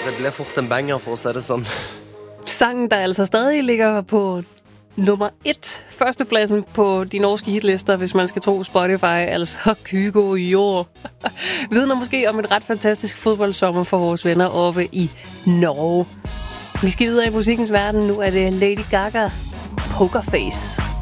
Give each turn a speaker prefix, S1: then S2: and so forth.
S1: Det bliver fugt en banger, for at sige det sådan.
S2: Sangen, der altså stadig ligger på nummer 1, førstepladsen på de norske hitlister, hvis man skal tro Spotify, altså Kygo Jord. Vidner måske om et ret fantastisk fodboldsommer for vores venner oppe i Norge. Vi skal videre i musikkens verden. Nu er det Lady Gaga, Pokerface.